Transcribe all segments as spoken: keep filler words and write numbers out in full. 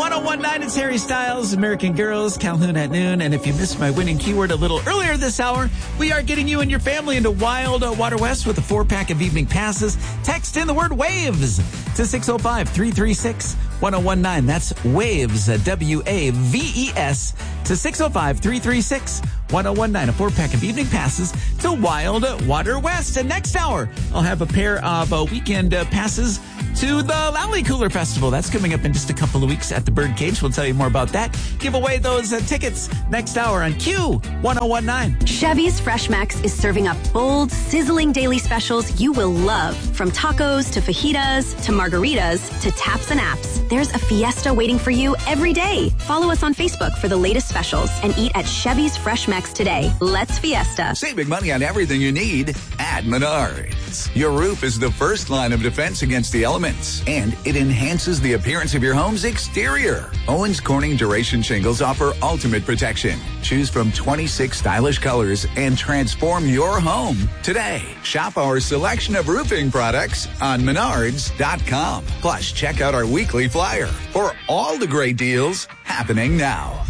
one oh one point nine, it's Harry Styles, American Girls, Calhoun at noon. And if you missed my winning keyword a little earlier this hour, we are getting you and your family into Wild uh, Water West with a four-pack of evening passes. Text in the word WAVES to six oh five, three three six, one oh one nine. That's WAVES, uh, W A V E S, to six oh five, three three six, one oh one nine. A four-pack of evening passes to Wild Water West. And next hour, I'll have a pair of uh, weekend uh, passes to the Lally Cooler Festival. That's coming up in just a couple of weeks at the Birdcage. We'll tell you more about that. Give away those uh, tickets next hour on Q one oh one point nine. Chevy's Fresh Max is serving up bold, sizzling daily specials you will love. From tacos to fajitas to margaritas to taps and apps, there's a fiesta waiting for you every day. Follow us on Facebook for the latest specials and eat at Chevy's Fresh Max today. Let's fiesta. Saving money on everything you need at Menards. Your roof is the first line of defense against the elements, and it enhances the appearance of your home's exterior. Owens Corning Duration Shingles offer ultimate protection. Choose from twenty-six stylish colors and transform your home today. Shop our selection of roofing products on Menards dot com. Plus, check out our weekly flyer for all the great deals happening now.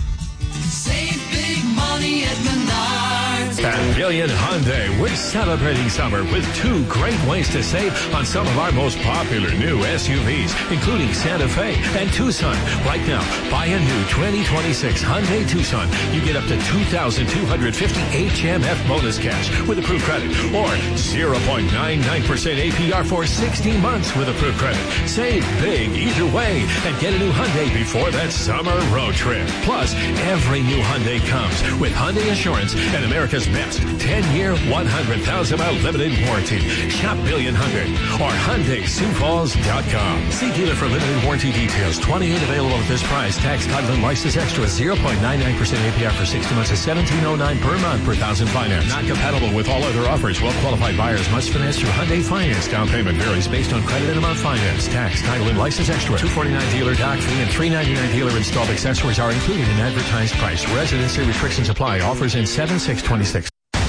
Save big money at Menards. Pavilion Hyundai, we're celebrating summer with two great ways to save on some of our most popular new S U Vs, including Santa Fe and Tucson. Right now, buy a new twenty twenty-six Hyundai Tucson. You get up to two thousand two hundred fifty H M F bonus cash with approved credit, or zero point nine nine percent A P R for sixty months with approved credit. Save big either way and get a new Hyundai before that summer road trip. Plus, every new Hyundai comes with Hyundai Assurance and America's best ten-year, one hundred thousand mile limited warranty. Shop Billion Hyundai or Hyundai Sioux Falls dot com. See dealer for limited warranty details. twenty-eight available at this price. Tax, title, and license extra. zero point nine nine percent A P R for sixty months is seventeen oh nine per month per thousand finance. Not compatible with all other offers. Well-qualified buyers must finance through Hyundai Finance. Down payment varies based on credit and amount finance. Tax, title, and license extra. two forty-nine dealer dock fee and three ninety-nine dealer installed accessories are included in advertised price. Residency restrictions apply. Offers in seven six twenty-six.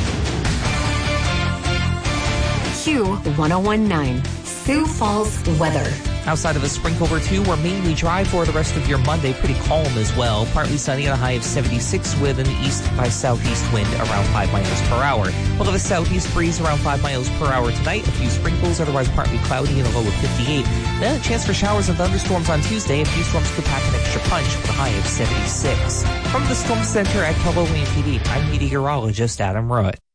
Q one oh one point nine, Sioux Falls weather. Outside of a sprinkle or two, we're mainly dry for the rest of your Monday. Pretty calm as well. Partly sunny and a high of seventy-six with an east by southeast wind around five miles per hour. We'll have a southeast breeze around five miles per hour tonight. A few sprinkles, otherwise partly cloudy and a low of fifty-eight. Then a chance for showers and thunderstorms on Tuesday. A few storms could pack an extra punch with a high of seventy-six. From the Storm Center at Keller Williams P D, I'm meteorologist Adam Rutt.